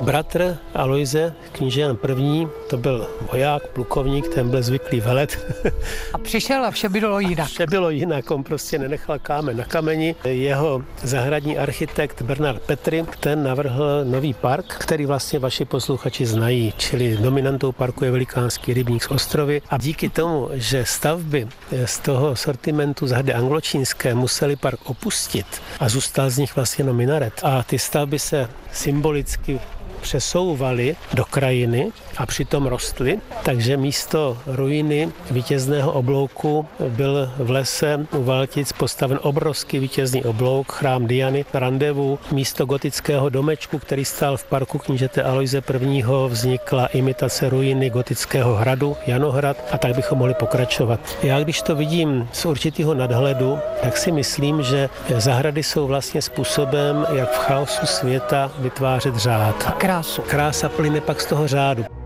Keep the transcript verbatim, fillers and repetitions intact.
Bratr Alojze, kníže Jan I., to byl voják, plukovník, ten byl zvyklý velet. A přišel a vše bylo jinak. Vše bylo jinak, on prostě nenechal kámen na kameni. Jeho zahradní architekt Bernard Petry, ten navrhl nový park, který vlastně vaši posluchači znají, čili dominantou parku je velikánský rybník z Ostrovy. A díky tomu, že stavby z toho sortimentu zahrady angločínské museli park opustit a zůstal z nich vlastně jenom minaret. A ty stavby se symbolicky přesouvaly do krajiny a přitom rostly, takže místo ruiny vítězného oblouku byl v lese u Valtic postaven obrovský vítězný oblouk, chrám Diany, randevu. Místo gotického domečku, který stál v parku knížete Alojze I., vznikla imitace ruiny gotického hradu Janohrad a tak bychom mohli pokračovat. Já když to vidím z určitého nadhledu, tak si myslím, že zahrady jsou vlastně způsobem, jak v chaosu světa vytvářet řád. Krásu. Krása plyne pak z toho řádu.